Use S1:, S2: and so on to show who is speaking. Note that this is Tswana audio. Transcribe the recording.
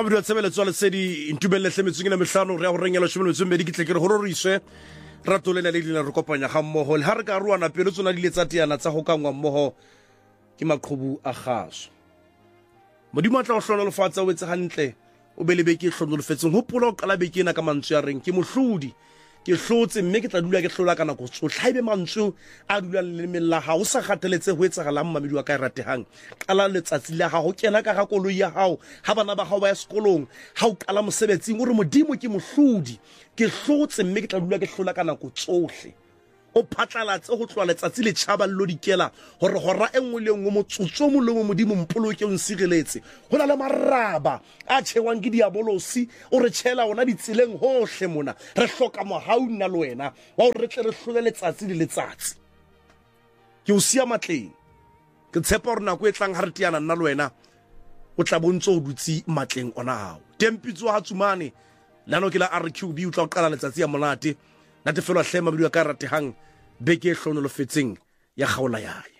S1: Mabudi wa tshebeletso le sedi intumelle hlemetseng na mehlano re a go rengela tshebeletsong medi kitle ke re hororiswe rato le le dina re kopanya ga mmogo le ha re ka ruana pele tsona di letsa tiana tsa go kangwa mmogo ke maqhubu a gaso modimo a tla go hlona lefatsa o etse gantle o be le beke hlonolofetseng hopola o qala beke ena ka mantswe a reng ke mohlodi ke hlotse mme ke tla dula ke hlola kana go tsotlha ibe mantswe a dula le mella ha o sa gateletse ho etsagalang mamedi wa ka ratehang qala letsatsi la ga go kena ka ga koloi ya hao ha bana ba ga ba ya sekolong ha o qala mosebetsing o re modimo ke mohlodi ke hlotse mme ke tla dula ke hlola kana go tsohle o phatlalatse go tloa letsatsi le tšhaba lo dikela gore gora engwe le engwe motsotso mo le mo modimo mpoloke o nsireletse go na le maraba a tšhewang ke diabolosi o re tšhela ona ditseleng hohle mona re hloka mohau nna le wena wa gore re tle re hlole letsatsi le letsatsi ke o sia matleng ke tshepa gore nako e tlang ha re tiana nna le wena o tla bontse o dutse matleng ona hao tempitso ha tsumane lano ke la RQB o tla o qala letsatsi ya monate natefelwa hle mabedi wa ka ratehang beke hlonolofetseng ya kgaola yae